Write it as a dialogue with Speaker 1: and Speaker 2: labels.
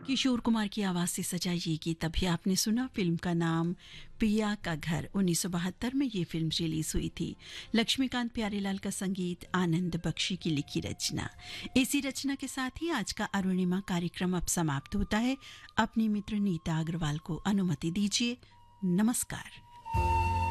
Speaker 1: किशोर कुमार की आवाज से सजा ये गीत अभी आपने सुना। फिल्म का नाम पिया का घर। 1972 में ये फिल्म रिलीज हुई थी। लक्ष्मीकांत प्यारेलाल का संगीत, आनंद बख्शी की लिखी रचना। इसी रचना के साथ ही आज का अरुणिमा कार्यक्रम अब समाप्त होता है। अपनी मित्र नीता अग्रवाल को अनुमति दीजिए। नमस्कार।